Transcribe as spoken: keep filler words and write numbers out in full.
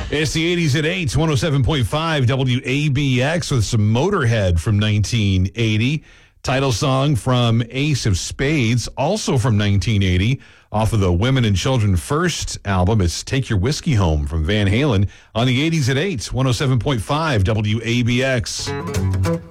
It's the eighties at eight, one oh seven point five W A B X with some Motorhead from nineteen eighty. Title song from Ace of Spades, also from nineteen eighty, off of the Women and Children First album. It's Take Your Whiskey Home from Van Halen on the eighties at eight, one oh seven point five W A B X.